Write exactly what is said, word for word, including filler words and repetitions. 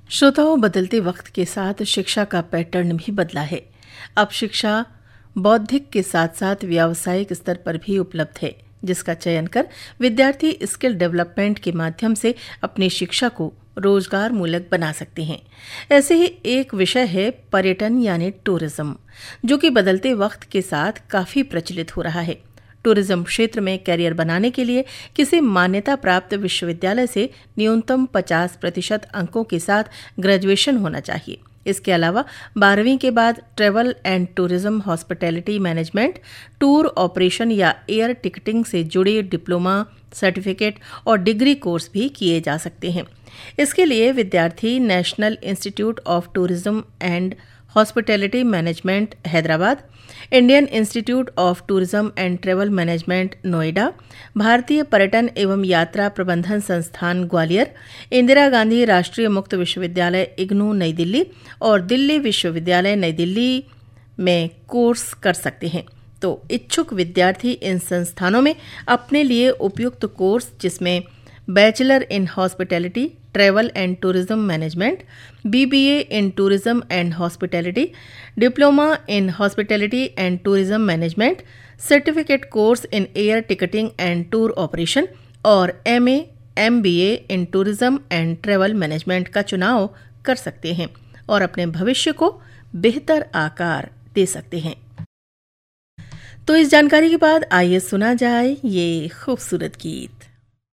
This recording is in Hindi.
श्रोताओं, बदलते वक्त के साथ शिक्षा का पैटर्न भी बदला है। अब शिक्षा बौद्धिक के साथ साथ व्यावसायिक स्तर पर भी उपलब्ध है, जिसका चयन कर विद्यार्थी स्किल डेवलपमेंट के माध्यम से अपनी शिक्षा को रोजगार मूलक बना सकते हैं। ऐसे ही एक विषय है पर्यटन यानी टूरिज्म, जो कि बदलते वक्त के साथ काफी प्रचलित हो रहा है। टूरिज्म क्षेत्र में करियर बनाने के लिए किसी मान्यता प्राप्त विश्वविद्यालय से न्यूनतम पचास प्रतिशत अंकों के साथ ग्रेजुएशन होना चाहिए। इसके अलावा बारहवीं के बाद travel and tourism, hospitality management, tour operation या एयर टिकटिंग से जुड़े डिप्लोमा, सर्टिफिकेट और डिग्री कोर्स भी किए जा सकते हैं। इसके लिए विद्यार्थी national institute of tourism and hospitality management Hyderabad, Indian institute of tourism and travel management Noida, भारतीय पर्यटन एवं यात्रा प्रबंधन संस्थान ग्वालियर, इंदिरा गांधी राष्ट्रीय मुक्त विश्वविद्यालय इग्नू नई दिल्ली और दिल्ली विश्वविद्यालय नई दिल्ली में कोर्स कर सकते हैं। तो इच्छुक विद्यार्थी इन संस्थानों में अपने लिए उपयुक्त कोर्स, जिसमें bachelor in hospitality, travel and tourism management, BBA in tourism and hospitality, diploma in hospitality and tourism management, certificate course in air ticketing and tour operation और MA, MBA in tourism and travel management का चुनाव कर सकते हैं और अपने भविष्य को बेहतर आकार दे सकते हैं। तो इस जानकारी के बाद आइए सुना जाए ये खूबसूरत गीत।